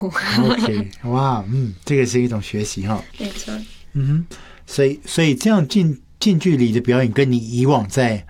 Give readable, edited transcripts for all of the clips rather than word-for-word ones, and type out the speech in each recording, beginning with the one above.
OK， 哇，这个是一种学习哈。 没错。 所以这样近距离的表演，跟你以往在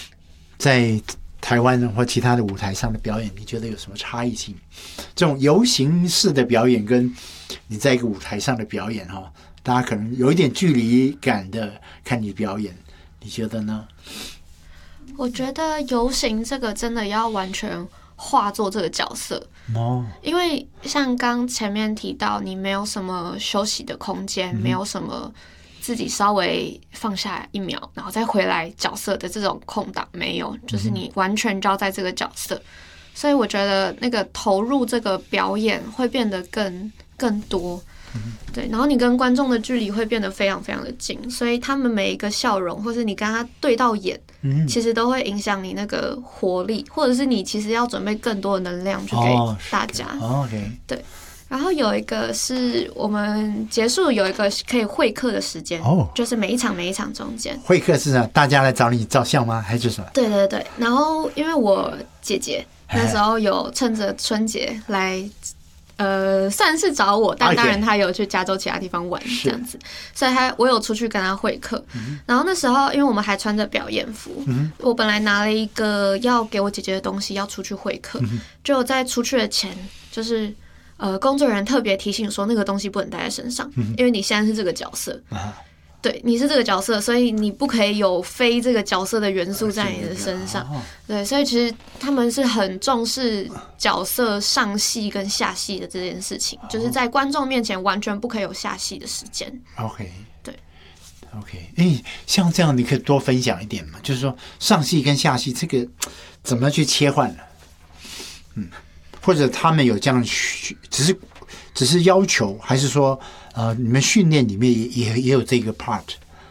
台湾或其他的舞台上的表演，你觉得有什么差异性？这种游行式的表演跟你在一个舞台上的表演哈，大家可能有一点距离感的看你表演，你觉得呢？ 我觉得游行这个真的要完全化作这个角色因为像刚前面提到，你没有什么休息的空间，没有什么自己稍微放下1秒，然后再回来角色的这种空档没有，就是你完全就要在这个角色，所以我觉得那个投入这个表演会变得更多。对，然后你跟观众的距离会变得非常非常的近，所以他们每一个笑容，或是你跟他对到眼，其实都会影响你那个活力，或者是你其实要准备更多的能量去给大家。 OK， 对。然后有一个是我们结束有一个可以会客的时间，就是每一场中间会客是什么？大家来找你照相吗？还是什么？ 对对对。然后因为我姐姐那时候有趁着春节来。算是找我，但当然他有去加州其他地方玩这样子，所以我有出去跟他会客。然后那时候因为我们还穿着表演服，我本来拿了一个要给我姐姐的东西要出去会客，就在出去的前就是工作人员特别提醒说那个东西不能带在身上，因为你现在是这个角色。对，你是这个角色，所以你不可以有非这个角色的元素在你的身上。对，所以其实他们是很重视角色上戏跟下戏的这件事情，就是在观众面前完全不可以有下戏的时间。 OK， 对 ，OK， 像这样你可以多分享一点嘛？就是说上戏跟下戏这个怎么去切换呢？或者他们有这样只是要求，还是说你们训练里面也有这个 part？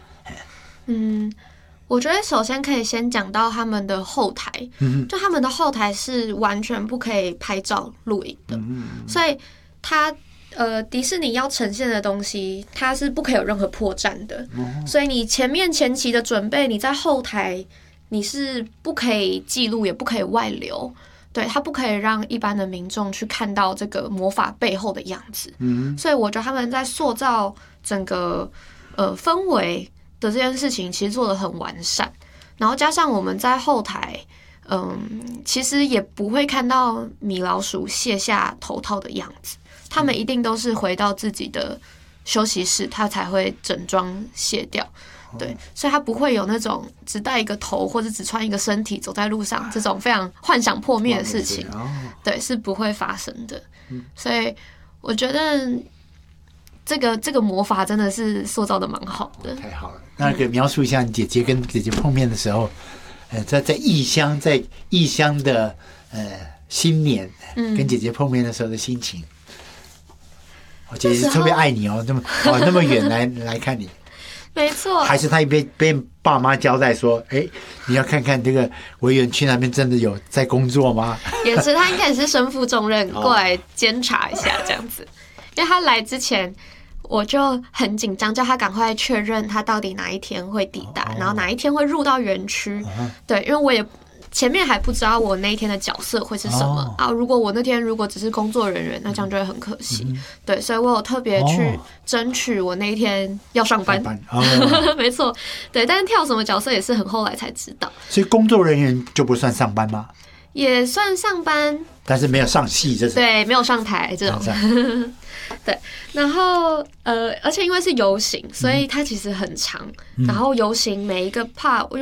我觉得首先可以先讲到他们的后台，就他们的后台是完全不可以拍照录影的，所以迪士尼要呈现的东西，它是不可以有任何破绽的，所以你前期的准备，你在后台你是不可以记录，也不可以外流。对，它不可以让一般的民众去看到这个魔法背后的样子，所以我觉得他们在塑造整个氛围的这件事情，其实做得很完善。然后加上我们在后台，其实也不会看到米老鼠卸下头套的样子，他们一定都是回到自己的休息室，他才会整装卸掉。对，所以他不会有那种只戴一个头或者只穿一个身体走在路上这种非常幻想破灭的事情，对，是不会发生的。所以我觉得这个魔法真的是塑造的蛮好的。 太好了，那可以描述一下你姐姐跟姐姐碰面的时候，在异乡的新年，跟姐姐碰面的时候的心情。我姐姐特别爱你哦，那么远来看你。 没错， 还是他被爸妈交代说，你要看看这个维园区那边真的有在工作吗？ 也是，他应该也是身负重任过来监察一下这样子。因为他来之前，我就很紧张，叫他赶快确认他到底哪一天会抵达，然后哪一天会入到园区。对，因为我也前面还不知道我那一天的角色会是什么如果我那天只是工作人员，那这样就会很可惜。对，所以我有特别去争取我那一天要上班。没错，对，但是跳什么角色也是很后来才知道。 所以工作人员就不算上班吗？ 也算上班， 但是没有上戏这种。 对，没有上台这种。对，然后而且因为是游行，所以它其实很长。然后游行每一个 part， 因为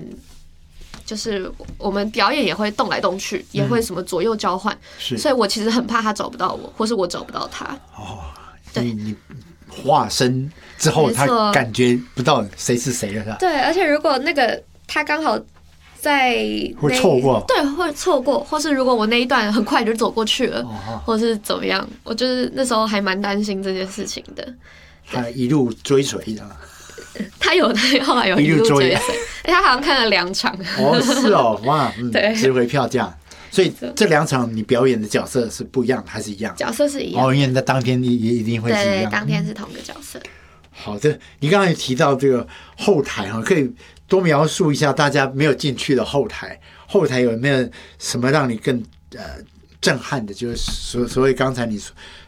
我们表演也会动来动去，也会什么左右交换，所以我其实很怕他找不到我，或是我找不到他。 对，你化身之后，他感觉不到谁是谁了，是吧？ 对，而且如果那个他刚好在会错过， 对，会错过，或是如果我那一段很快就走过去了，或是怎么样，我就是那时候还蛮担心这件事情的。 他一路追随的。 他后来有一路追随，他好像看了2场。 是哦，哇， 对， 值回票价。所以这2场你表演的角色是不一样的，还是一样？ 角色是一样。 因为在当天你也一定会是一样。 对，当天是同个角色。 好的，你刚才也提到这个后台可以多描述一下大家没有进去的后台。后台有没有什么让你更震撼的？就是所谓刚才你